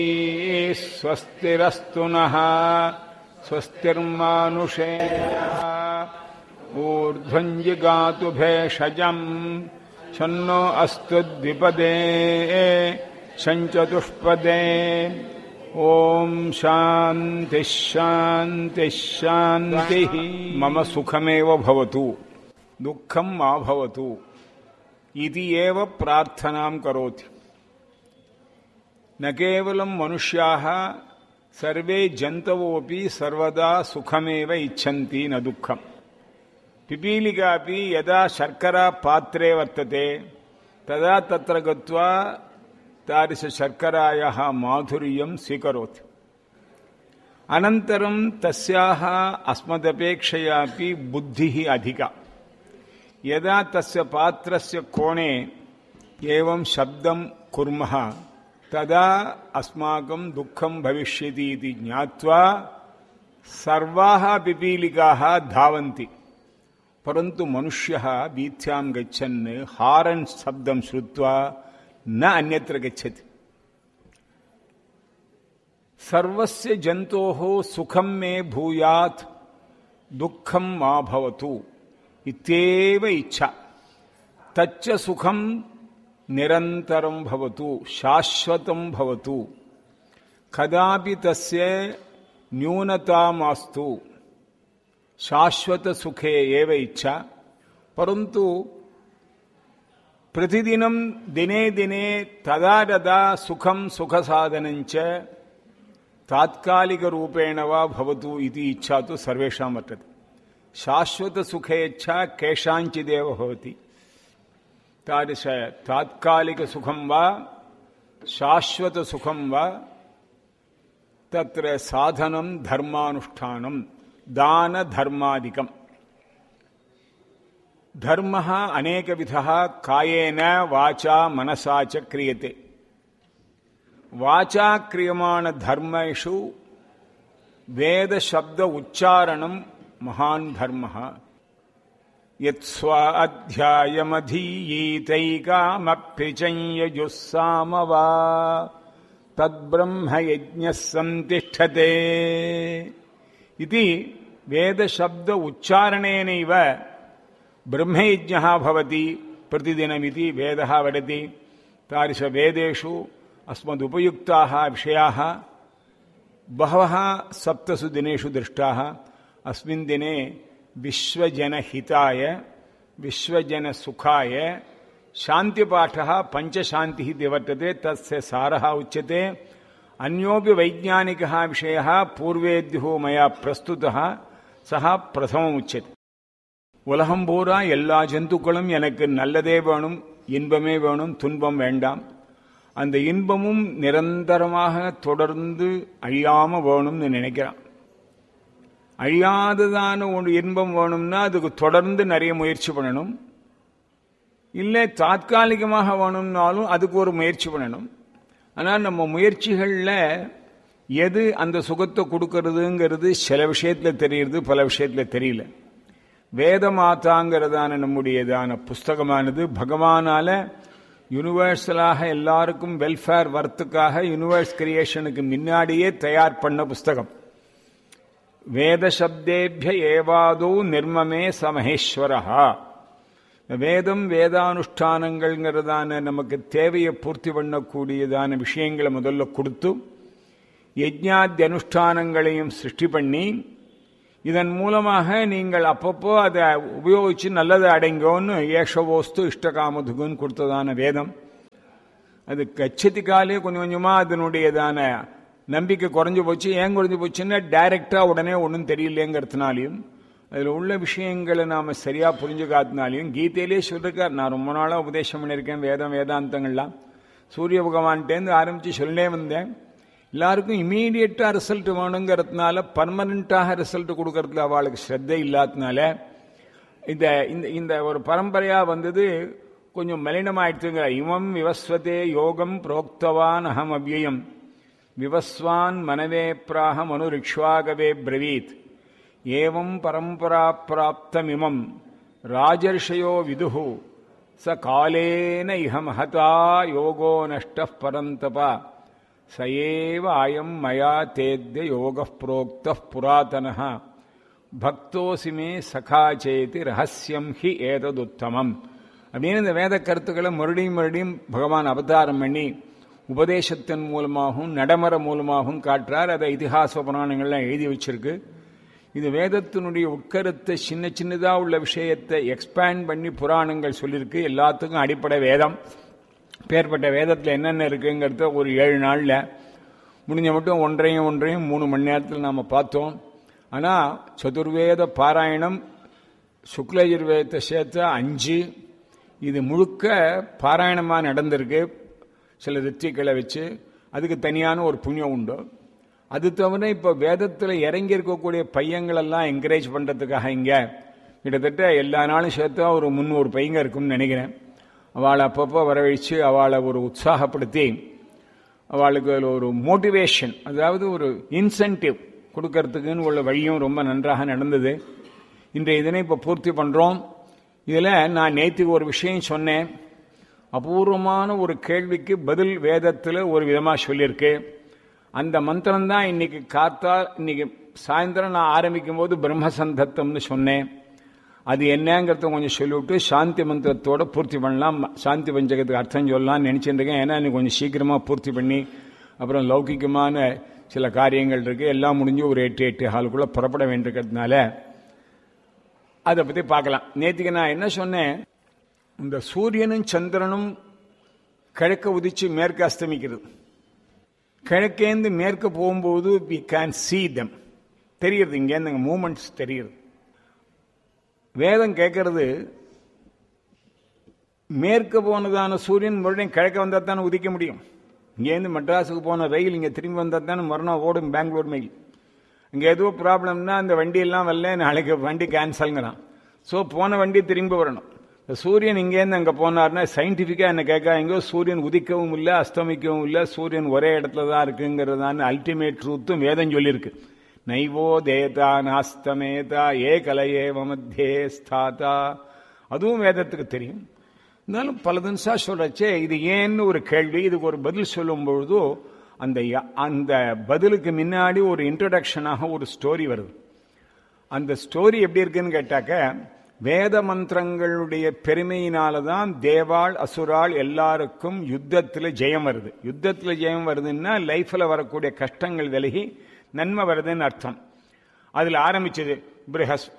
स्वस्तिरस्तु नः स्वस्तिर्मानुषेभ्यः ऊर्ध्वञ्जिगातु भेषजम् शन्नो अस्तु द्विपदे शञ्चतुष्पदे ओम शांति शांति शांति। मम सुखमेव भवतु दुःखं मा भवतु इति एव प्रार्थनां करोति। न केवलं मनुष्याः सर्वे जन्तवोऽपि सर्वदा सुखमेव इच्छन्ति न दुःखम्। पिपीलिकापि यदा शर्करा पात्रे वर्तते तदा तत्र गत्वा तादृशशर्करायाः माधुर्यं स्वीकरोति। अनन्तरं तस्याः अस्मदपेक्षयापि बुद्धिः अधिका। यदा तस्य पात्रस्य कोणे एवं शब्दं कुर्मः तदा अस्माकं दुःखं भविष्यति इति ज्ञात्वा सर्वाः पिपीलिकाः धावन्ति। परन्तु मनुष्यः वीथ्यां गच्छन् हारन् शब्दं श्रुत्वा न अन्यत्र गच्छति। सर्वस्य जन्तोः सुखं मे भूयात् दुःखं मा भवतु इत्येव इच्छा। तच्च सुखं निरन्तरं भवतु शाश्वतं भवतु कदापि तस्य न्यूनता मास्तु शाश्वत सुखे एव इच्छा। परन्तु प्रतिदिनं दिने दिने तदा तदा सुखं सुखसाधनञ्च तात्कालिकरूपेण वा भवतु इति इच्छा तु सर्वेषां वर्तते। शाश्वतसुखे इच्छा केषाञ्चिदेव भवति। तादृश तात्कालिकसुखं वा शाश्वतसुखं वा तत्र साधनं धर्मानुष्ठानं दानधर्मादिकम्। धर्मः अनेकविधः कायेन वाचा मनसा च क्रियते। वाचा क्रियमाणधर्मेषु वेदशब्द उच्चारणं महान् धर्मः। यत्स्वाध्यायमधीयीतैकामप्यचञ्यजुस्साम वा तद्ब्रह्मयज्ञः सन्तिष्ठते इति वेदशब्द उच्चारणेनैव ब्रह्मयज्ञः भवति प्रतिदिनमिति वेदः वदति। तादृशवेदेषु अस्मदुपयुक्ताः विषयाः बहवः सप्तसु दिनेषु दृष्टाः। अस्मिन् दिने विश्वजनहिताय विश्वजनसुखाय शान्तिपाठः पञ्चशान्तिः इति वर्तते। तस्य सारः उच्यते। अन्योपि वैज्ञानिकः विषयः पूर्वेद्युः मया प्रस्तुतः सः प्रथममुच्यते। உலகம் பூரா எல்லா ஜந்துக்களும் எனக்கு நல்லதே வேணும், இன்பமே வேணும், துன்பம் வேண்டாம். அந்த இன்பமும் நிரந்தரமாக தொடர்ந்து அழியாம வேணும்னு நினைக்கிறான். அழியாததான ஒரு இன்பம் வேணும்னா அதுக்கு தொடர்ந்து நிறைய முயற்சி பண்ணணும். இல்லை தாத்காலிகமாக வேணும்னாலும் அதுக்கு ஒரு முயற்சி பண்ணணும். ஆனால் நம்ம முயற்சிகளில் எது அந்த சுகத்தை கொடுக்கறதுங்கிறது சில விஷயத்தில் தெரியுது, பல விஷயத்தில் தெரியல. வேதமாதாங்கிறதான நம்முடையதான புஸ்தகமானது பகவானால யூனிவர்சலாக எல்லாருக்கும் வெல்ஃபேர் வர்த்துக்காக யூனிவர்ஸ் கிரியேஷனுக்கு முன்னாடியே தயார் பண்ண புஸ்தகம். வேத சப்தேபிய ஏவாதோ நிர்மமே சமஹேஸ்வரஹா. வேதம் வேதானுஷ்டானங்கள்ங்கிறதான நமக்கு தேவையை பூர்த்தி பண்ணக்கூடியதான விஷயங்களை முதல்ல கொடுத்து யஜ்ஞாதி அனுஷ்டானங்களையும் சிருஷ்டி பண்ணி இதன் மூலமாக நீங்கள் அப்பப்போ அதை உபயோகிச்சு நல்லதை அடைங்கோன்னு ஏஷவோஸ்து இஷ்டகாமதுகுன்னு கொடுத்ததான வேதம். அது கச்சதி காலே கொஞ்சம் கொஞ்சமாக அதனுடையதான நம்பிக்கை குறைஞ்சு போச்சு. ஏன் குறைஞ்சு போச்சுன்னா டைரக்டாக உடனே ஒன்றும் தெரியலேங்கிறதுனாலையும் அதில் உள்ள விஷயங்களை நாம் சரியாக புரிஞ்சுக்காத்தினாலையும் கீதையிலே சொல்லிருக்கார். நான் ரொம்ப நாளாக உபதேசம் பண்ணியிருக்கேன் வேதம் வேதாந்தங்கள்லாம். சூரிய பகவான்கிட்டேருந்து ஆரம்பித்து சொல்லே வந்தேன். எல்லாருக்கும் இமீடியட்டாக ரிசல்ட் வேணுங்கிறதுனால பர்மனண்டாக ரிசல்ட் கொடுக்கறதுல அவளுக்கு ஸ்ரத்தை இல்லாததுனால இந்த ஒரு பரம்பரையாக வந்தது கொஞ்சம் மலினமாயிடுச்சுங்கிற. இமம் விவஸ்வதே யோகம் புரோக்தவான் அகம் அவ்யயம் விவஸ்வான் மனவே பிராக மனு ரிக்ஷ்வாகவே பிரவீத் ஏவம் பரம்பரா பிராப்தமிமம் ராஜர்ஷயோ விதுஹு ச காலேன இஹ மஹதா யோகோ நஷ்டः பரந்தபா சயேவ அயம் மயா தேத்ய யோக புரோக்த புராதன பக்தோசிமே சகாச்சேதி ரகசியம் ஹி ஏததுத்தமம் அப்படின்னு இந்த வேத கருத்துக்களை மறுபடியும் பகவான் அவதாரம் பண்ணி உபதேசத்தின் மூலமாகவும் நடைமுறை மூலமாகவும் காட்டுறார். அதை இதிகாச புராணங்கள்லாம் எழுதி வச்சிருக்கு. இது வேதத்தினுடைய உட்கருத்தை சின்னதாக உள்ள விஷயத்தை எக்ஸ்பேண்ட் பண்ணி புராணங்கள் சொல்லியிருக்கு. எல்லாத்துக்கும் அடிப்படை வேதம். பேர்பட்ட வேதத்தில் என்னென்ன இருக்குங்கிறத ஒரு 7 நாளில் முடிஞ்ச மட்டும் ஒன்றையும் 3 மணி நேரத்தில் நாம் பார்த்தோம். ஆனால் சதுர்வேத பாராயணம் சுக்லயஜுர்வேதத்தை சேர்த்து 5 இது முழுக்க பாராயணமாக நடந்திருக்கு. சில ரித்திகளை வச்சு அதுக்கு தனியான ஒரு புண்ணியம் உண்டு. அது தவிர இப்போ வேதத்தில் இறங்கி இருக்கக்கூடிய பையங்களெல்லாம் என்கரேஜ் பண்ணுறதுக்காக இங்கே கிட்டத்தட்ட எல்லா நாளும் சேர்த்தா ஒரு 300 பையங்க இருக்கும்னு நினைக்கிறேன். அவளை அப்பப்போ வரவழைச்சு அவளை ஒரு உற்சாகப்படுத்தி அவளுக்கு ஒரு மோட்டிவேஷன், அதாவது ஒரு இன்சென்டிவ் கொடுக்கறதுக்குன்னு உள்ள வழியும் ரொம்ப நன்றாக நடந்தது. இன்றைய இதனை இப்போ பூர்த்தி பண்ணுறோம். இதில் நான் நேற்றுக்கு ஒரு விஷயம் சொன்னேன். அபூர்வமான ஒரு கேள்விக்கு பதில் வேதத்தில் ஒரு விதமாக சொல்லியிருக்கு. அந்த மந்திரம்தான் இன்னைக்கு சாயந்தரம் நான் ஆரம்பிக்கும் போது பிரம்மசந்தத்தம்னு சொன்னேன். அது என்னங்கிறத கொஞ்சம் சொல்லிவிட்டு சாந்தி மந்திரத்தோட பூர்த்தி பண்ணலாம். சாந்தி பஞ்சகத்துக்கு அர்த்தம் சொல்லலாம்னு நினைச்சிட்டு இருக்கேன். ஏன்னா இன்னைக்கு கொஞ்சம் சீக்கிரமாக பூர்த்தி பண்ணி அப்புறம் லௌகிகமான சில காரியங்கள் இருக்கு. எல்லாம் முடிஞ்சு ஒரு 8-8:15 புறப்பட வேண்டியிருக்கிறதுனால அதை பற்றி பார்க்கலாம். நேற்றுக்கு நான் என்ன சொன்னேன், இந்த சூரியனும் சந்திரனும் கிழக்க உதிச்சு மேற்கு அஸ்தமிக்கிறது. கிழக்கேந்து மேற்கு போகும்போது வி கேன் see them, தெரியுது. இங்கேருந்து மூமெண்ட்ஸ் தெரியுது. வேதம் கேட்கறது மேற்கு போனதான சூரியன் மறுபடியும் கிழக்க வந்தால் தானே உதிக்க முடியும். இங்கேருந்து மெட்ராஸுக்கு போன ரயில் இங்கே திரும்பி வந்தால் தானே மறுநாள் ஓடும் பெங்களூர் மெயில். இங்கே ஏதோ ப்ராப்ளம்னா அந்த வண்டியெல்லாம் வரல, நாளைக்கு வண்டி கேன்சல்ங்கிறான். ஸோ போன வண்டி திரும்பி வரணும். சூரியன் இங்கேருந்து அங்கே போனார்னா சயின்டிஃபிக்காக என்ன கேட்காங்க, சூரியன் உதிக்கவும் இல்லை அஸ்தமிக்கவும் இல்லை, சூரியன் ஒரே இடத்துல தான் இருக்குங்கிறதான அல்டிமேட் ட்ரூத்தும் வேதம் சொல்லியிருக்கு. நைவோ தேதா நாஸ்தமேதா ஏ கலையே மத்தியே ஸ்தாதா, அதுவும் வேதத்துக்கு தெரியும். இருந்தாலும் பல தினசா சொல்றச்சே இது ஏன்னு ஒரு கேள்வி, இதுக்கு ஒரு பதில் சொல்லும் பொழுதோ அந்த பதிலுக்கு முன்னாடி ஒரு இன்ட்ரோடக்ஷனாக ஒரு ஸ்டோரி வருது. அந்த ஸ்டோரி எப்படி இருக்குன்னு கேட்டாக்க, வேத மந்திரங்களுடைய பெருமையினாலதான் தேவாள் அசுராள் எல்லாருக்கும் யுத்தத்தில் ஜெயம் வருது. யுத்தத்தில் ஜெயம் வருதுன்னா லைஃப்ல வரக்கூடிய கஷ்டங்கள் விலகி நன்மை வருதுன்னு அர்த்தம். அதுல ஆரம்பிச்சது பிரகஸ்பதிர்வாச்ச